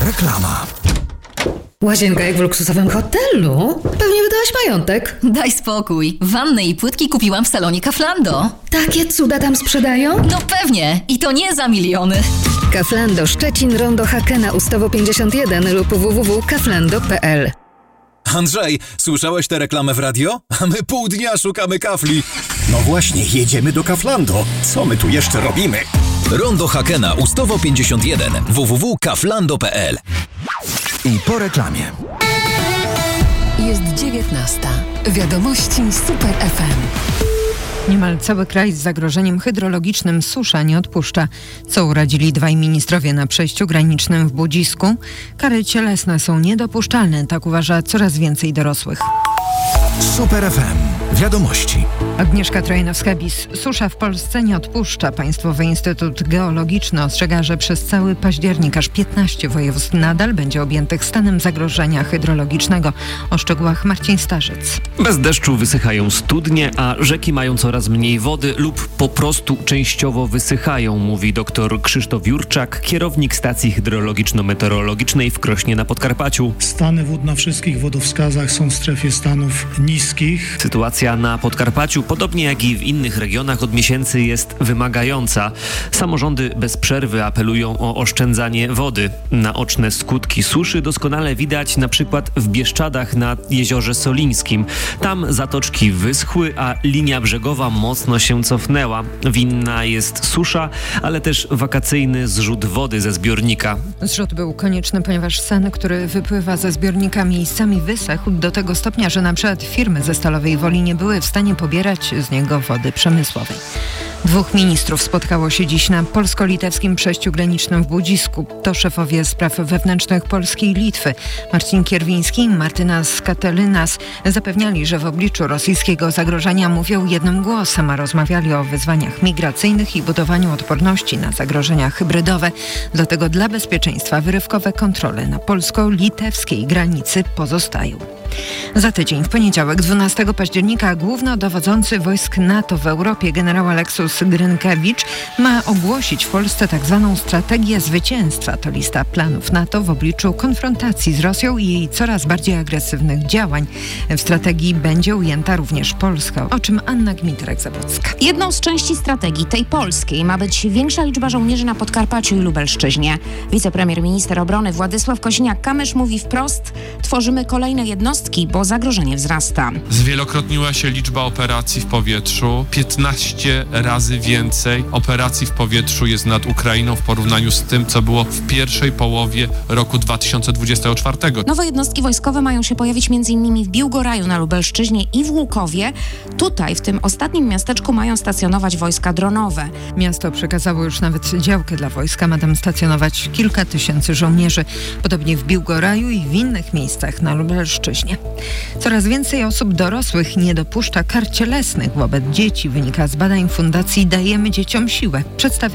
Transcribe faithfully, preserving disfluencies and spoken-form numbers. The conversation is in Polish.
Reklama. Łazienka jak w luksusowym hotelu? Pewnie wydałaś majątek. Daj spokój. Wannę i płytki kupiłam w salonie Kauflando. Takie cuda tam sprzedają? No pewnie. I to nie za miliony. Kauflando Szczecin, Rondo Hakena, Ustawo pięćdziesiąt jeden lub w w w kropka kauflando kropka p l. Andrzej, słyszałeś tę reklamę w radio? A my pół dnia szukamy kafli. No właśnie, jedziemy do Kauflando. Co my tu jeszcze robimy? Rondo Hakena, Ustawo pięćdziesiąt jeden, w w w kropka kauflando kropka p l. I po reklamie. Jest dziewiętnasta. Wiadomości Super F M. Niemal cały kraj z zagrożeniem hydrologicznym susza nie odpuszcza. Co uradzili dwaj ministrowie na przejściu granicznym w Budzisku? Kary cielesne są niedopuszczalne, tak uważa coraz więcej dorosłych. Super F M. Wiadomości. Agnieszka Trojanowska-Bis. Susza w Polsce nie odpuszcza. Państwowy Instytut Geologiczny ostrzega, że przez cały październik aż piętnaście województw nadal będzie objętych stanem zagrożenia hydrologicznego. O szczegółach Marcin Starzec. Bez deszczu wysychają studnie, a rzeki mają coraz mniej wody lub po prostu częściowo wysychają, mówi dr Krzysztof Jurczak, kierownik stacji hydrologiczno-meteorologicznej w Krośnie na Podkarpaciu. Stany wód na wszystkich wodowskazach są w strefie stanów niskich. Sytuacja na Podkarpaciu, podobnie jak i w innych regionach, od miesięcy jest wymagająca. Samorządy bez przerwy apelują o oszczędzanie wody. Naoczne skutki suszy doskonale widać na przykład w Bieszczadach na Jeziorze Solińskim. Tam zatoczki wyschły, a linia brzegowa mocno się cofnęła. Winna jest susza, ale też wakacyjny zrzut wody ze zbiornika. Zrzut był konieczny, ponieważ sen, który wypływa ze zbiornika, miejscami wysechł do tego stopnia, że na przykład firmy ze Stalowej Woli nie były w stanie pobierać z niego wody przemysłowej. Dwóch ministrów spotkało się dziś na polsko-litewskim przejściu granicznym w Budzisku. To szefowie spraw wewnętrznych Polski i Litwy. Marcin Kierwiński i Martyna Skatelinas zapewniali, że w obliczu rosyjskiego zagrożenia mówią jednym głosem, a rozmawiali o wyzwaniach migracyjnych i budowaniu odporności na zagrożenia hybrydowe. Dlatego dla bezpieczeństwa wyrywkowe kontrole na polsko-litewskiej granicy pozostają. Za tydzień, w poniedziałek, dwunastego października, głównodowodzący wojsk NATO w Europie, generał Aleksus Grynkewicz, ma ogłosić w Polsce tzw. strategię zwycięstwa. To lista planów NATO w obliczu konfrontacji z Rosją i jej coraz bardziej agresywnych działań. W strategii będzie ujęta również Polska, o czym Anna Gmiterek-Zabłocka. Jedną z części strategii, tej polskiej, ma być większa liczba żołnierzy na Podkarpaciu i Lubelszczyźnie. Wicepremier minister obrony Władysław Kosiniak-Kamysz mówi wprost: tworzymy kolejne jednostki, bo zagrożenie wzrasta. Zwielokrotniła się liczba operacji w powietrzu. piętnaście razy więcej operacji w powietrzu jest nad Ukrainą w porównaniu z tym, co było w pierwszej połowie roku dwa tysiące dwudziestego czwartego. Nowe jednostki wojskowe mają się pojawić m.in. w Biłgoraju na Lubelszczyźnie i w Łukowie. Tutaj, w tym ostatnim miasteczku, mają stacjonować wojska dronowe. Miasto przekazało już nawet działkę dla wojska. Ma tam stacjonować kilka tysięcy żołnierzy. Podobnie w Biłgoraju i w innych miejscach na Lubelszczyźnie. Coraz więcej osób dorosłych nie dopuszcza kar cielesnych wobec dzieci, wynika z badań Fundacji Dajemy Dzieciom Siłę. Przedstawi